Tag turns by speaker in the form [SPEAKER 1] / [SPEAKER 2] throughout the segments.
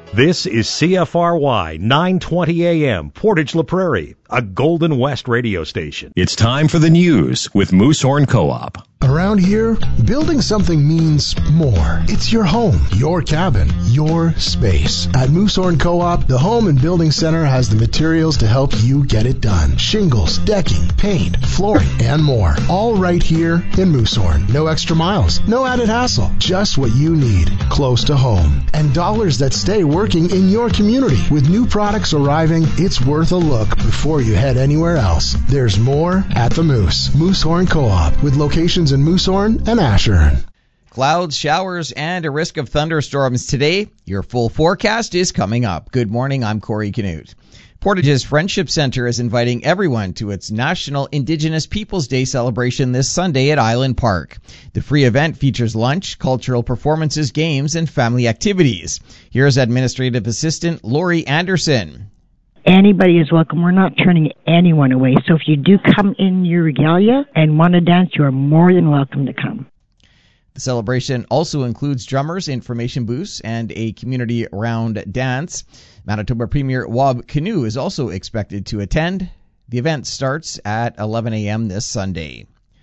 [SPEAKER 1] This is CFRY 920 AM, Portage La Prairie, a Golden West radio station.
[SPEAKER 2] It's time for the news with Moosehorn Co-op.
[SPEAKER 3] Around here, building something means more. It's your home, your cabin, your space. At Moosehorn Co-op, the Home and Building Center has the materials to help you get it done. Shingles, decking, paint, flooring, and more. All right here in Moosehorn. No extra miles, no added hassle. Just what you need, close to home. And dollars that stay working in your community. With new products arriving, it's worth a look before you head anywhere else. There's more at the Moose. Moosehorn Co-op, with locations in Moosehorn and Ashern.
[SPEAKER 4] Clouds, showers, and a risk of thunderstorms today. Your full forecast is coming up. Good morning, I'm Corey Canute. Portage's Friendship Center is inviting everyone to its National Indigenous Peoples Day celebration this Sunday at Island Park. The free event features lunch, cultural performances, games, and family activities. Here's Administrative Assistant Lori Anderson.
[SPEAKER 5] Anybody is welcome. We're not turning anyone away. So if you do come in your regalia and want to dance, you are more than welcome to come.
[SPEAKER 4] The celebration also includes drummers, information booths, and a community round dance. Manitoba Premier Wab Kinew is also expected to attend. The event starts at 11 a.m. this Sunday.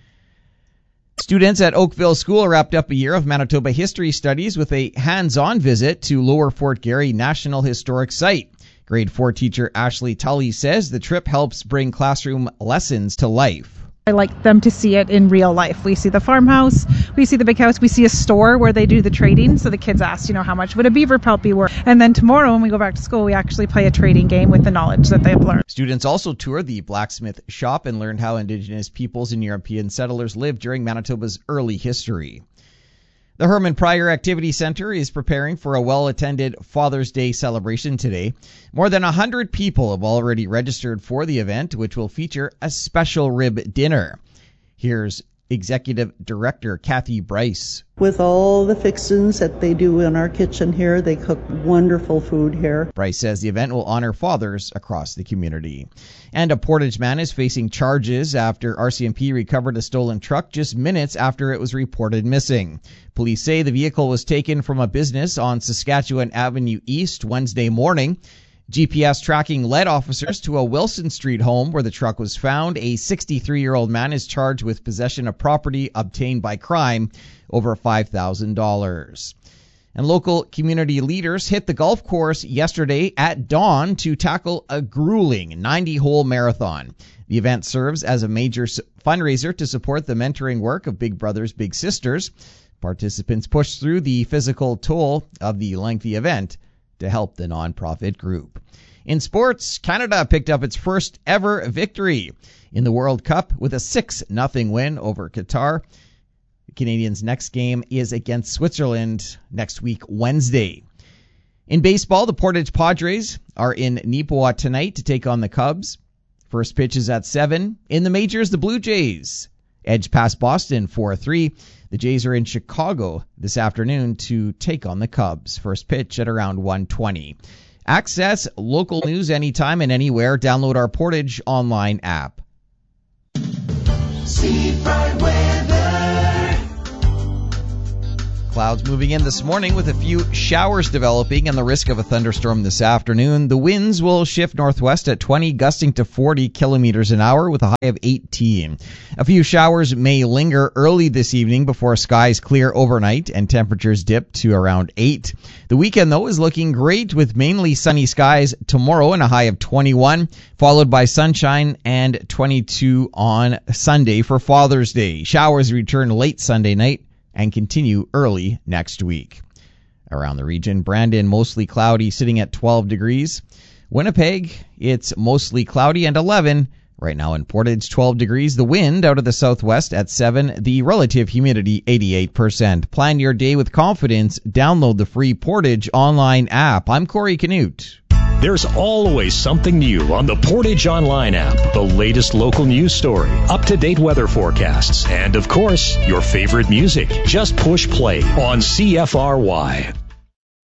[SPEAKER 4] Students at Oakville School wrapped up a year of Manitoba history studies with a hands-on visit to Lower Fort Garry National Historic Site. Grade 4 teacher Ashley Tully says the trip helps bring classroom lessons to life.
[SPEAKER 6] I like them to see it in real life. We see the farmhouse, we see the big house, we see a store where they do the trading. So the kids ask, how much would a beaver pelt be worth? And then tomorrow when we go back to school, we actually play a trading game with the knowledge that they've learned.
[SPEAKER 4] Students also toured the blacksmith shop and learned how Indigenous peoples and European settlers lived during Manitoba's early history. The Herman Pryor Activity Center is preparing for a well-attended Father's Day celebration today. More than 100 people have already registered for the event, which will feature a special rib dinner. Here's Executive Director Kathy Bryce.
[SPEAKER 7] With all the fixings that they do in our kitchen here, they cook wonderful food here.
[SPEAKER 4] Bryce says the event will honor fathers across the community. And a Portage man is facing charges after RCMP recovered a stolen truck just minutes after it was reported missing. Police say the vehicle was taken from a business on Saskatchewan Avenue East Wednesday morning. GPS tracking led officers to a Wilson Street home where the truck was found. A 63-year-old man is charged with possession of property obtained by crime, over $5,000. And local community leaders hit the golf course yesterday at dawn to tackle a grueling 90-hole marathon. The event serves as a major fundraiser to support the mentoring work of Big Brothers Big Sisters. Participants push through the physical toll of the lengthy event to help the nonprofit group. In sports, Canada picked up its first ever victory in the World Cup with a 6-0 win over Qatar. The Canadians' next game is against Switzerland next week, Wednesday. In baseball, the Portage Padres are in Neepawa tonight to take on the Cubs. First pitch is at 7. In the majors, the Blue Jays edge past Boston 4-3. The Jays are in Chicago this afternoon to take on the Cubs. First pitch at around 1:20. Access local news anytime and anywhere. Download our Portage online app.
[SPEAKER 8] Seafront weather.
[SPEAKER 4] Clouds moving in this morning with a few showers developing and the risk of a thunderstorm this afternoon. The winds will shift northwest at 20, gusting to 40 kilometers an hour with a high of 18. A few showers may linger early this evening before skies clear overnight and temperatures dip to around 8. The weekend, though, is looking great with mainly sunny skies tomorrow and a high of 21, followed by sunshine and 22 on Sunday for Father's Day. Showers return late Sunday night and continue early next week. Around the region, Brandon, mostly cloudy, sitting at 12 degrees. Winnipeg, it's mostly cloudy and 11. Right now in Portage, 12 degrees. The wind out of the southwest at 7. The relative humidity, 88%. Plan your day with confidence. Download the free Portage online app. I'm Corey Canute.
[SPEAKER 2] There's always something new on the Portage Online app. The latest local news story, up-to-date weather forecasts, and, of course, your favorite music. Just push play on CFRY.